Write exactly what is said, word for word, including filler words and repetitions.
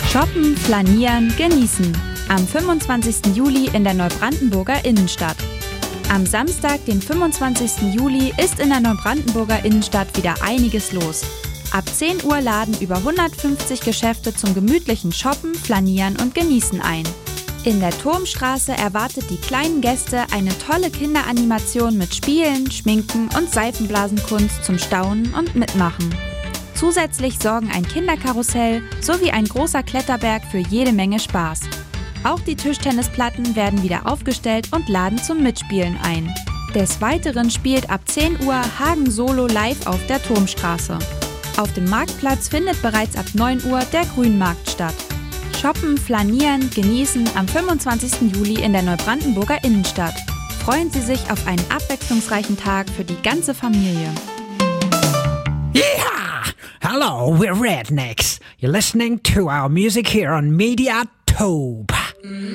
Shoppen, flanieren, genießen. Am fünfundzwanzigsten Juli in der Neubrandenburger Innenstadt. Am Samstag, den fünfundzwanzigsten Juli, ist in der Neubrandenburger Innenstadt wieder einiges los. Ab zehn Uhr laden über hundertfünfzig Geschäfte zum gemütlichen Shoppen, Flanieren und Genießen ein. In der Turmstraße erwartet die kleinen Gäste eine tolle Kinderanimation mit Spielen, Schminken und Seifenblasenkunst zum Staunen und Mitmachen. Zusätzlich sorgen ein Kinderkarussell sowie ein großer Kletterberg für jede Menge Spaß. Auch die Tischtennisplatten werden wieder aufgestellt und laden zum Mitspielen ein. Des Weiteren spielt ab zehn Uhr Hagen Solo live auf der Turmstraße. Auf dem Marktplatz findet bereits ab neun Uhr der Grünmarkt statt. Shoppen, flanieren, genießen am fünfundzwanzigsten Juli in der Neubrandenburger Innenstadt. Freuen Sie sich auf einen abwechslungsreichen Tag für die ganze Familie. Yeah! Hello, we're Rednecks. You're listening to our music here on Mediatope.